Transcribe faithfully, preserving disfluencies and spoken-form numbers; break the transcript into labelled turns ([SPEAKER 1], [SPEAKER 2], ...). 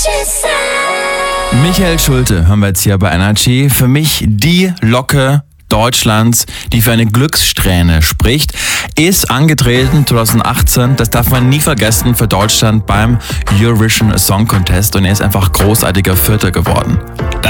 [SPEAKER 1] Michael Schulte haben wir jetzt hier bei Energy. Für mich die Locke Deutschlands, die für eine Glückssträhne spricht, ist angetreten zwanzig achtzehn, das darf man nie vergessen, für Deutschland beim Eurovision Song Contest, und er ist einfach großartiger Vierter geworden.